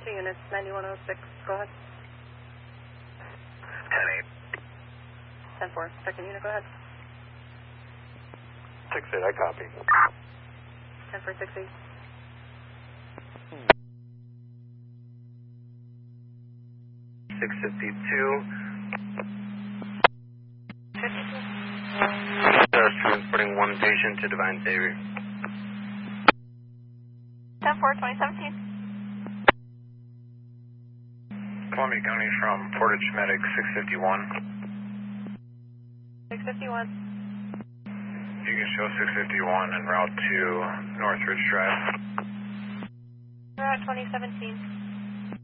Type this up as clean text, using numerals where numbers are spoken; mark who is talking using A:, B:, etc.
A: 2 units, 9106, go ahead.
B: 10-8.
A: 10-4, second unit, go ahead.
C: 6-8, I copy.
A: 10-4, 6-8.
C: Transporting one patient to Divine Savior.
D: 10-4, 2017.
B: Columbia County from Portage Medic 651.
A: 651.
B: You can show 651 en route to Northridge Drive.
A: Route 2017.